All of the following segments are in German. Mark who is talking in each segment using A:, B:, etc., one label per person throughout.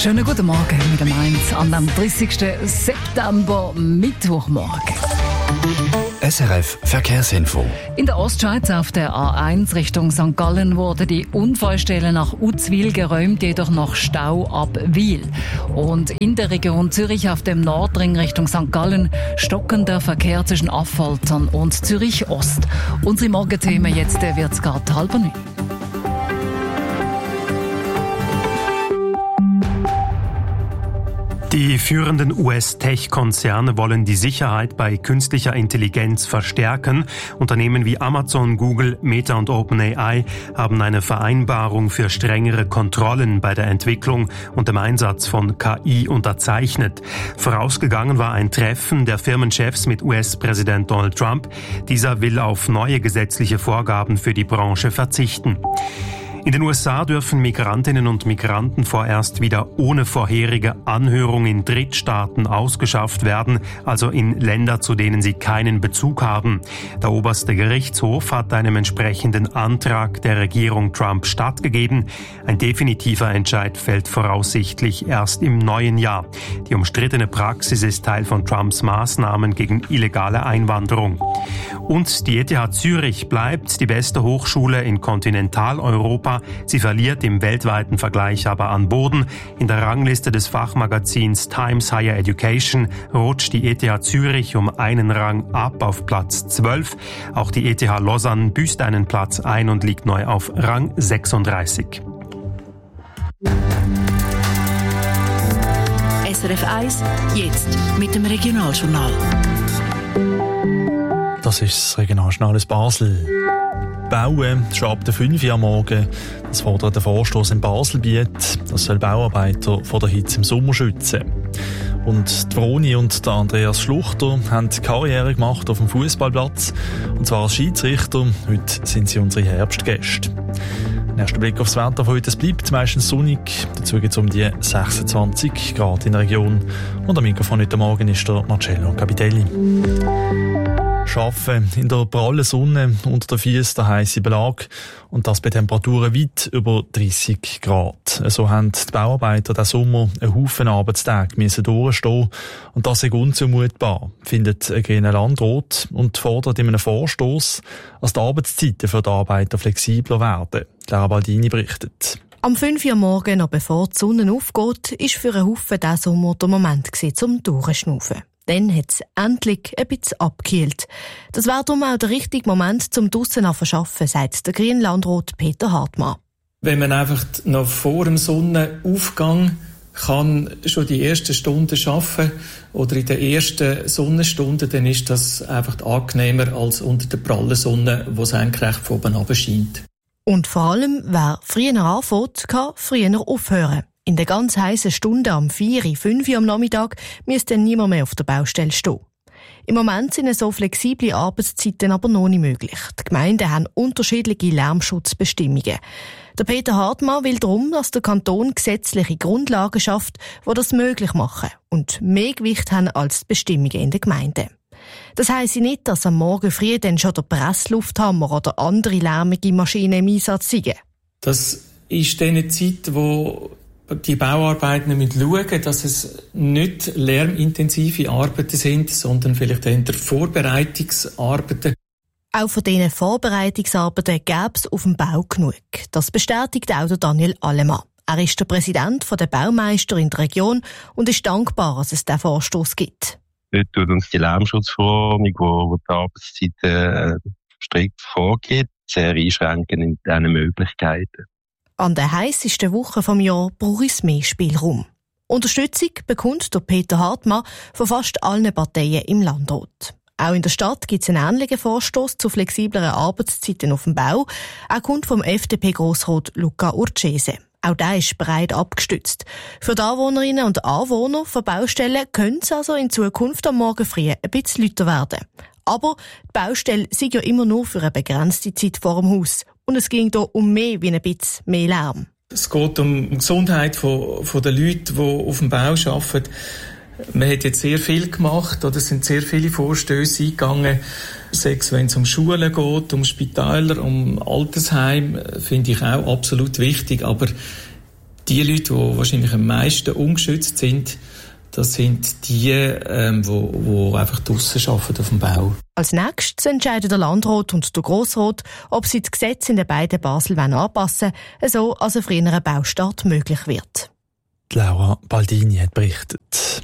A: Schönen guten Morgen mit dem Mainz an dem 30. September, Mittwochmorgen.
B: SRF Verkehrsinfo.
A: In der Ostschweiz auf der A1 Richtung St. Gallen wurde die Unfallstelle nach Uzwil geräumt, jedoch noch Stau ab Wil. Und in der Region Zürich auf dem Nordring Richtung St. Gallen stockender Verkehr zwischen Affoltern und Zürich Ost. Unsere Morgenthemen jetzt wird's gerade 8:30.
C: Die führenden US-Tech-Konzerne wollen die Sicherheit bei künstlicher Intelligenz verstärken. Unternehmen wie Amazon, Google, Meta und OpenAI haben eine Vereinbarung für strengere Kontrollen bei der Entwicklung und dem Einsatz von KI unterzeichnet. Vorausgegangen war ein Treffen der Firmenchefs mit US-Präsident Donald Trump. Dieser will auf neue gesetzliche Vorgaben für die Branche verzichten. In den USA dürfen Migrantinnen und Migranten vorerst wieder ohne vorherige Anhörung in Drittstaaten ausgeschafft werden, also in Länder, zu denen sie keinen Bezug haben. Der oberste Gerichtshof hat einem entsprechenden Antrag der Regierung Trump stattgegeben. Ein definitiver Entscheid fällt voraussichtlich erst im neuen Jahr. Die umstrittene Praxis ist Teil von Trumps Maßnahmen gegen illegale Einwanderung. Und die ETH Zürich bleibt die beste Hochschule in Kontinentaleuropa. Sie verliert im weltweiten Vergleich aber an Boden. In der Rangliste des Fachmagazins Times Higher Education rutscht die ETH Zürich um einen Rang ab auf Platz 12. Auch die ETH Lausanne büßt einen Platz ein und liegt neu auf Rang 36.
D: SRF 1, jetzt mit dem Regionaljournal.
E: Das ist das Regionaljournal aus Basel. Bauen schon ab der 5 Uhr am Morgen. Das fordert der Vorstoss in Baselbiet. Das soll Bauarbeiter vor der Hitze im Sommer schützen. Und die Vroni und der Andreas Schluchter haben Karriere gemacht auf dem Fußballplatz. Und zwar als Schiedsrichter. Heute sind sie unsere Herbstgäste. Ein erster Blick aufs Wetter von heute. Es bleibt meistens sonnig. Dazu geht es um die 26 Grad in der Region. Und am Mikrofon heute Morgen ist der Marcello Capitelli. Arbeiten in der prallen Sonne, unter den Füssen der heisse Belag und das bei Temperaturen weit über 30 Grad. So haben die Bauarbeiter diesen Sommer einen Haufen Arbeitstage durchstehen und das ist unzumutbar, findet ein grüner Landrat und fordert in einem Vorstoss, dass die Arbeitszeiten für die Arbeiter flexibler werden. Clara Baldini berichtet.
F: Am 5 Uhr morgen, noch bevor die Sonne aufgeht, ist für einen Haufen diesen Sommer der Moment zum Durchschnaufen. Dann hat es endlich ein bisschen abgekühlt. Das wäre darum auch der richtige Moment zum draussen zu arbeiten, sagt der grüne Landrat Peter Hartmann.
G: Wenn man einfach noch vor dem Sonnenaufgang kann schon die ersten Stunden arbeiten oder in den ersten Sonnenstunden, dann ist das einfach angenehmer als unter der prallen Sonne, die senkrecht von oben runter scheint.
F: Und vor allem, wer früher anfängt, kann früher aufhören. In der ganz heissen Stunde am 4, 5 Uhr am Nachmittag müsste dann niemand mehr auf der Baustelle stehen. Im Moment sind so flexible Arbeitszeiten aber noch nicht möglich. Die Gemeinden haben unterschiedliche Lärmschutzbestimmungen. Der Peter Hartmann will darum, dass der Kanton gesetzliche Grundlagen schafft, die das möglich machen und mehr Gewicht haben als die Bestimmungen in den Gemeinden. Das heisst nicht, dass am Morgen früh dann schon der Presslufthammer oder andere lärmige Maschinen im Einsatz sind.
G: Das ist eine Zeit, wo die Bauarbeiten schauen müssen, dass es nicht lärmintensive Arbeiten sind, sondern vielleicht eher Vorbereitungsarbeiten.
F: Auch von diesen Vorbereitungsarbeiten gäbe es auf dem Bau genug. Das bestätigt auch der Daniel Allemann. Er ist der Präsident der Baumeister in der Region und ist dankbar, dass es diesen Vorstoss gibt.
H: Dort tut uns die Lärmschutzverordnung, wo die Arbeitszeiten strikt vorgeht, sehr einschränken in diesen Möglichkeiten.
F: An der heissesten Woche vom Jahr brauche es mehr Spielraum. Unterstützung bekommt der Peter Hartmann von fast allen Parteien im Landrat. Auch in der Stadt gibt es einen ähnlichen Vorstoss zu flexibleren Arbeitszeiten auf dem Bau. Er kommt vom FDP-Grossrat Luca Urcese. Auch der ist breit abgestützt. Für die Anwohnerinnen und Anwohner von Baustellen könnte es also in Zukunft am Morgen früh ein bisschen lauter werden. Aber die Baustelle sei ja immer nur für eine begrenzte Zeit vor dem Haus. Und es ging hier um mehr wie ein bisschen mehr Lärm.
G: Es geht um die Gesundheit von den Leuten, die auf dem Bau arbeiten. Man hat jetzt sehr viel gemacht, oder es sind sehr viele Vorstöße eingegangen. Sei es, wenn es um Schulen geht, um Spitäler, um Altersheim, finde ich auch absolut wichtig. Aber Die Leute, die wahrscheinlich am meisten ungeschützt sind, das sind die, die einfach draussen arbeiten auf dem Bau.
F: Als nächstes entscheiden der Landrat und der Grossrat, ob sie das Gesetz in den beiden Basel anpassen wollen, so als ein früherer Baustart möglich wird.
E: Laura Baldini hat berichtet.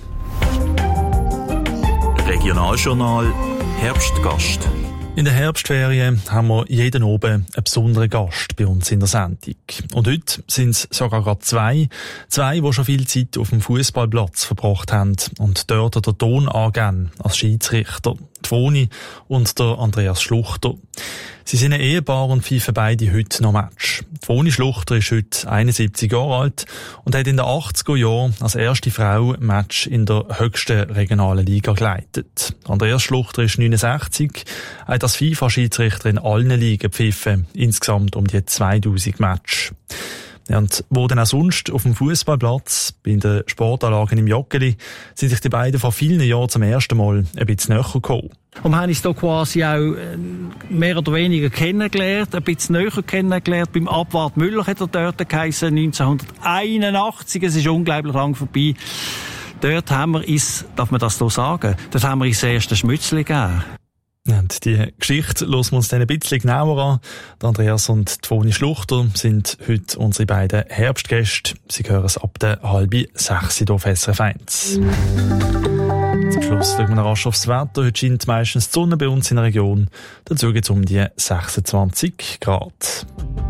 I: Regionaljournal Herbstgast.
E: In der Herbstferien haben wir jeden oben einen besonderen Gast bei uns in der Sendung. Und heute sind es sogar gerade zwei, die schon viel Zeit auf dem Fußballplatz verbracht haben und dort den Ton angeben als Schiedsrichter. Die Foni und der Andreas Schluchter. Sie sind ein Ehepaar und pfeifen beide heute noch Match. Die Foni Schluchter ist heute 71 Jahre alt und hat in den 80er Jahren als erste Frau ein Match in der höchsten regionalen Liga geleitet. Andreas Schluchter ist 69, hat als FIFA-Schiedsrichter in allen Ligen gepfiffen, insgesamt um die 2000 Match. Und wo dann auch sonst auf dem Fußballplatz, bei den Sportanlagen im Joggeli, sind sich die beiden vor vielen Jahren zum ersten Mal ein bisschen näher gekommen.
J: Und wir haben uns da quasi auch mehr oder weniger kennengelernt, ein bisschen näher kennengelernt. Beim Abwart Müller hat er dort geheissen, 1981, es ist unglaublich lang vorbei. Dort haben wir uns, darf man das so sagen, dort haben wir uns das erste Schmützli gegeben.
E: Und die Geschichte hören wir uns dann ein bisschen genauer an. Die Andreas und die Foni Schluchter sind heute unsere beiden Herbstgäste. Sie hören es ab der 5:30 auf SRF 1. Zum Schluss schauen wir noch rasch aufs Wetter. Heute scheint meistens die Sonne bei uns in der Region. Dazu geht es um die 26 Grad.